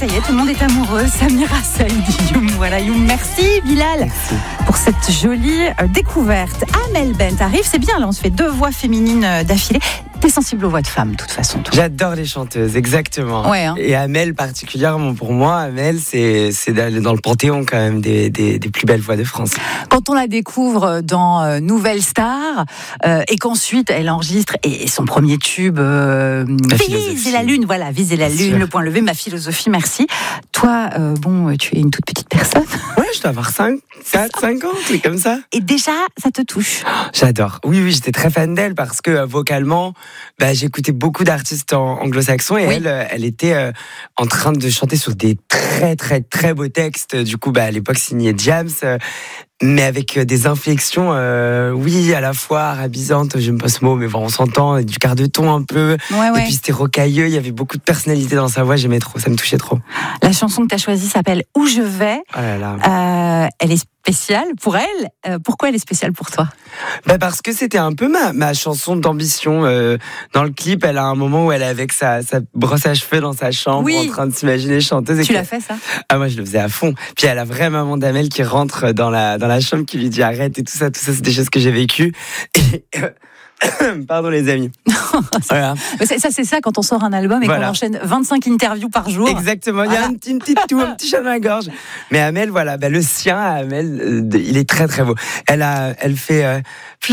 ça y est, tout le monde est amoureux. Samira Saïd, Youm, voilà, Youm. Merci Bilal pour cette jolie découverte. Amel Bent arrive, c'est bien, là on se fait 2 voix féminines d'affilée. T'es sensible aux voix de femmes, de toute façon. Toi. J'adore les chanteuses, exactement. Ouais, hein. Et Amel particulièrement, pour moi, Amel, c'est dans le panthéon quand même des plus belles voix de France. Quand on la découvre dans Nouvelle Star, et qu'ensuite elle enregistre et son premier tube, Viser la lune, voilà, Viser la lune, le point levé, ma philosophie, merci. Toi, tu es une toute petite personne. Ouais, je dois avoir 5 ans, truc comme ça. Et déjà, ça te touche. J'adore. Oui, j'étais très fan d'elle parce que vocalement, j'écoutais beaucoup d'artistes anglo-saxons et elle était en train de chanter sur des très très très beaux textes. Du coup, à l'époque signé Diams, mais avec des inflexions, à la fois arabisantes, j'aime pas ce mot, mais bon, on s'entend, du quart de ton un peu. Ouais. Et puis c'était rocailleux, il y avait beaucoup de personnalité dans sa voix, j'aimais trop, ça me touchait trop. La chanson que tu as choisie s'appelle Où je vais. Oh là là. Elle est spéciale pour elle. Pourquoi elle est spéciale pour toi ? Parce que c'était un peu ma chanson d'ambition. Dans le clip, elle a un moment où elle est avec sa brosse à cheveux dans sa chambre, en train de s'imaginer chanteuse. Tu l'as fait ça ? Ah, moi je le faisais à fond. Puis elle a vraie maman d'Amel qui rentre dans la chambre, qui lui dit arrête et tout ça c'est des choses que j'ai vécues. Et pardon les amis. Voilà. C'est ça quand on sort un album et qu'on enchaîne 25 interviews par jour. Exactement, il y a un petit chat dans la gorge. Mais Amel, le sien à Amel, il est très très beau. Elle fait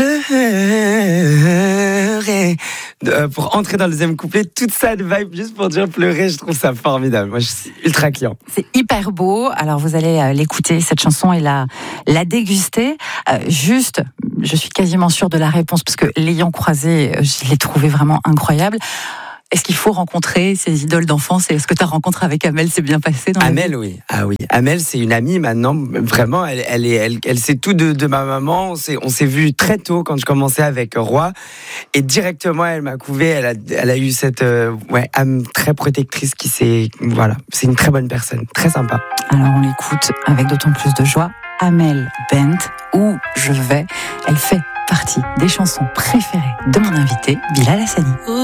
pleurer pour entrer dans le deuxième couplet, toute ça de vibe juste pour dire pleurer, je trouve ça formidable. Moi je suis ultra client. C'est hyper beau, alors vous allez l'écouter cette chanson et la déguster. Je suis quasiment sûre de la réponse parce que l'ayant croisée, je l'ai trouvée vraiment incroyable. Est-ce qu'il faut rencontrer ses idoles d'enfance et est-ce que ta rencontre avec Amel s'est bien passée dans Amel, oui. Ah oui. Amel, c'est une amie maintenant. Vraiment, elle sait tout de ma maman. On s'est vu très tôt quand je commençais avec Roi. Et directement, elle m'a couvé. Elle a eu cette âme très protectrice c'est une très bonne personne. Très sympa. Alors, on l'écoute avec d'autant plus de joie. Amel Bent, Où je vais. Elle fait partie des chansons préférées de mon invité, Bilal Hassani.